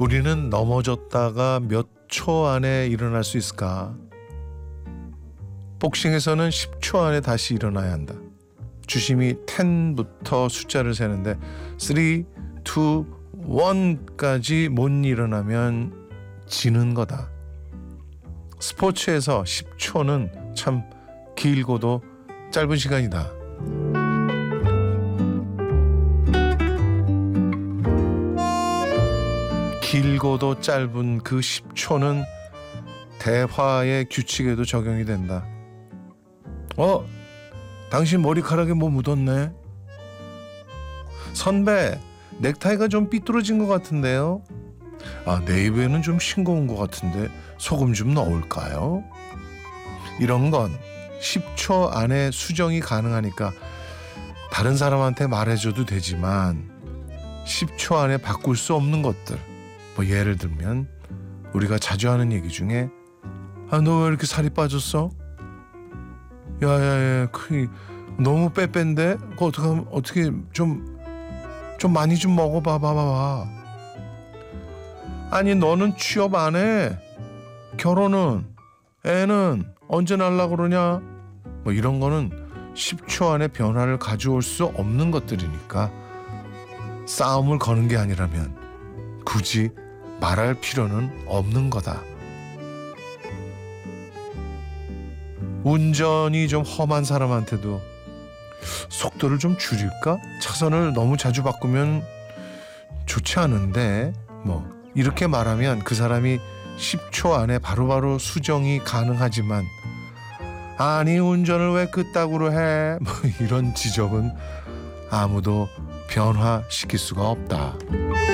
우리는 넘어졌다가 몇 초 안에 일어날 수 있을까? 복싱에서는 10초 안에 다시 일어나야 한다. 주심이 10부터 숫자를 세는데 3, 2, 1까지 못 일어나면 지는 거다. 스포츠에서 10초는 참 길고도 짧은 시간이다. 길고도 짧은 그 10초는 대화의 규칙에도 적용이 된다. 당신 머리카락에 뭐 묻었네? 선배, 넥타이가 좀 삐뚤어진 것 같은데요? 내 입에는 좀 싱거운 것 같은데 소금 좀 넣을까요? 이런 건 10초 안에 수정이 가능하니까 다른 사람한테 말해줘도 되지만 10초 안에 바꿀 수 없는 것들, 예를 들면 우리가 자주 하는 얘기 중에 너 왜 이렇게 살이 빠졌어? 야야야, 너무 빼뺀데? 그거 어떻게 좀 많이 좀 먹어봐. 아니 너는 취업 안 해? 결혼은? 애는? 언제 날라고 그러냐? 이런 거는 10초 안에 변화를 가져올 수 없는 것들이니까 싸움을 거는 게 아니라면 굳이 말할 필요는 없는 거다. 운전이 좀 험한 사람한테도 속도를 좀 줄일까? 차선을 너무 자주 바꾸면 좋지 않은데 이렇게 말하면 그 사람이 10초 안에 바로바로 수정이 가능하지만 아니 운전을 왜 그따구로 해? 이런 지적은 아무도 변화시킬 수가 없다.